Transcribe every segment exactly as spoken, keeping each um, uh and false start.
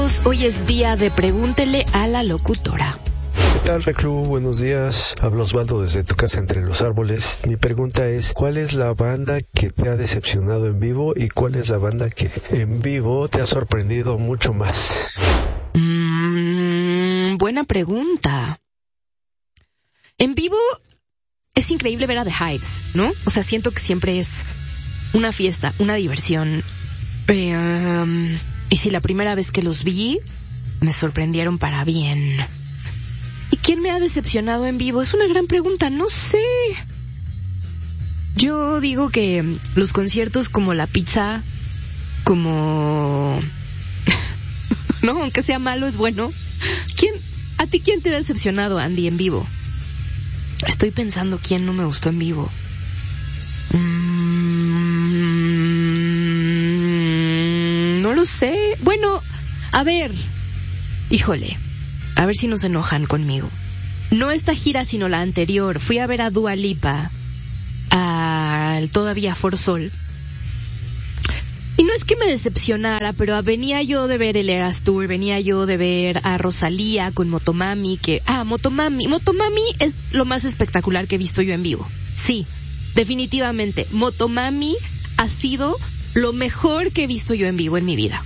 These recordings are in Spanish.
Hoy es día de Pregúntele a la locutora. ¿Qué tal, Reclu? Buenos días. Hablo Osvaldo desde tu casa entre los árboles. Mi pregunta es, ¿cuál es la banda que te ha decepcionado en vivo y cuál es la banda que en vivo te ha sorprendido mucho más? Mm, buena pregunta. En vivo es increíble ver a The Hives, ¿no? O sea, siento que siempre es una fiesta, una diversión. Eh, um, y si la primera vez que los vi, me sorprendieron para bien. ¿Y quién me ha decepcionado en vivo? Es una gran pregunta, no sé. Yo digo que los conciertos como la pizza, como... no, aunque sea malo, es bueno. ¿Quién, ¿A ti quién te ha decepcionado, Andy, en vivo? Estoy pensando quién no me gustó en vivo. Mm, no lo sé. Bueno, a ver. Híjole. A ver si no se enojan conmigo. No esta gira, sino la anterior. Fui a ver a Dua Lipa al todavía For Sol. Y no es que me decepcionara, pero venía yo de ver el Eras Tour, venía yo de ver a Rosalía con Motomami, que... Ah, Motomami. Motomami es lo más espectacular que he visto yo en vivo. Sí, definitivamente. Motomami ha sido lo mejor que he visto yo en vivo en mi vida.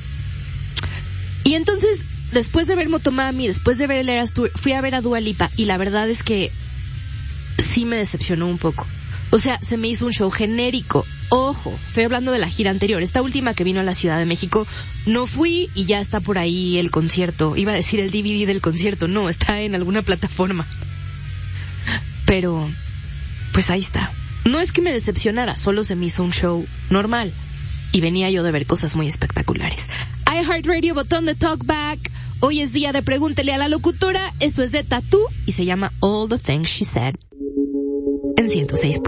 Y entonces... Después de ver Motomami, después de ver el Eras Tour, fui a ver a Dua Lipa y la verdad es que sí me decepcionó un poco. O sea, se me hizo un show genérico. Ojo, estoy hablando de la gira anterior. Esta última que vino a la Ciudad de México, no fui y ya está por ahí el concierto. Iba a decir el D V D del concierto. No, está en alguna plataforma. Pero, pues ahí está. No es que me decepcionara, solo se me hizo un show normal. Y venía yo de ver cosas muy espectaculares. iHeartRadio, botón de Talkback. Hoy es día de Pregúntele a la locutora. Esto es de Tatú y se llama All the Things She Said. En ciento seis.